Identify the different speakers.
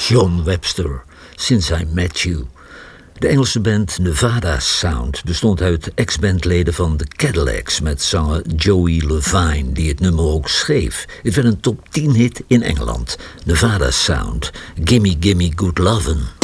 Speaker 1: John Webster, Since I Met You. De Engelse band Nevada Sound bestond uit ex-bandleden van The Cadillacs met zanger Joey Levine, die het nummer ook schreef. Het werd een top 10 hit in Engeland. Nevada Sound, Gimme Gimme Good Lovin'.